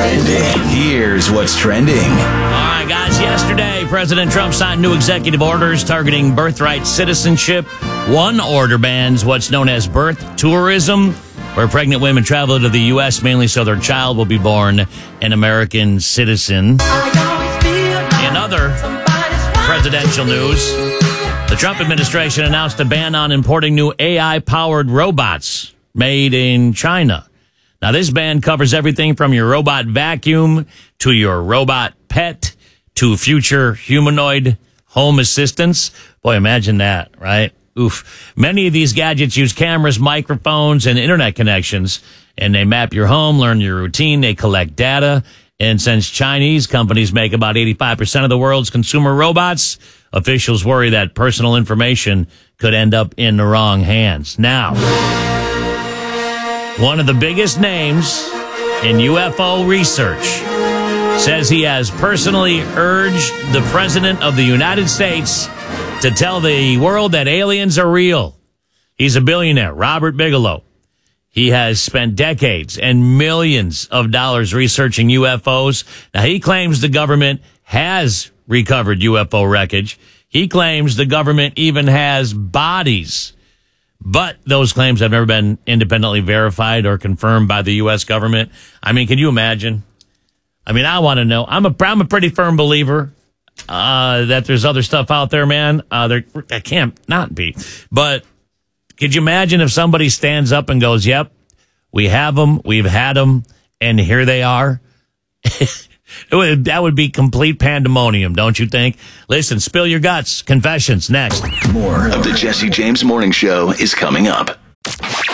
Trending. Here's what's trending. All right, guys. Yesterday, President Trump signed new executive orders targeting birthright citizenship. One order bans what's known as birth tourism, where pregnant women travel to the U.S. mainly so their child will be born an American citizen. In other presidential news, the Trump administration announced a ban on importing new AI-powered robots made in China. Now, this ban covers everything from your robot vacuum to your robot pet to future humanoid home assistants. Boy, imagine that, right? Oof. Many of these gadgets use cameras, microphones, and internet connections, and they map your home, learn your routine, they collect data. And since Chinese companies make about 85% of the world's consumer robots, officials worry that personal information could end up in the wrong hands. Now, one of the biggest names in UFO research says he has personally urged the President of the United States to tell the world that aliens are real. He's a billionaire, Robert Bigelow. He has spent decades and millions of dollars researching UFOs. Now, he claims the government has recovered UFO wreckage. He claims the government even has bodies. But those claims have never been independently verified or confirmed by the U.S. government. I mean, can you imagine? I mean, I want to know. I'm a pretty firm believer that there's other stuff out there, man. That can't not be. But could you imagine if somebody stands up and goes, yep, we have them, we've had them, and here they are? That would be complete pandemonium, don't you think? Listen, spill your guts. Confessions next. More of the Jesse James Morning Show is coming up.